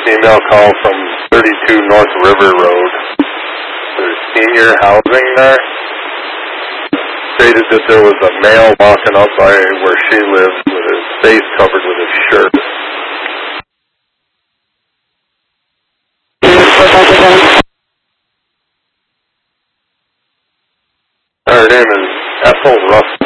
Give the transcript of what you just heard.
email call from 32 North River Road. There's senior housing there. Stated that there was a male walking up by where she lives with his face covered with his shirt. Her name is Ethel Russell.